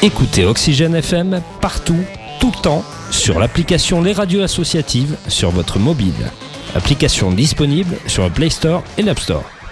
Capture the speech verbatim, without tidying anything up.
Écoutez Oxygène F M partout, tout le temps, sur l'application Les Radios Associatives sur votre mobile. Application disponible sur le Play Store et l'App Store.